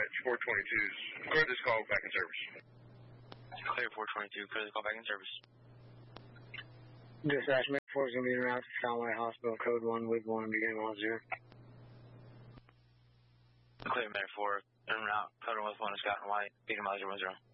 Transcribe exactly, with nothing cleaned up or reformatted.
four twenty-twos. Clear this call back in service. Clear four twenty-two. Clear the call back in service. Dispatch, Medic four is going to be en route to Fountain White Hospital, code one with one, beginning on zero. Clear Medic four, en route, code one with one, Scott and White, beginning on zero one zero.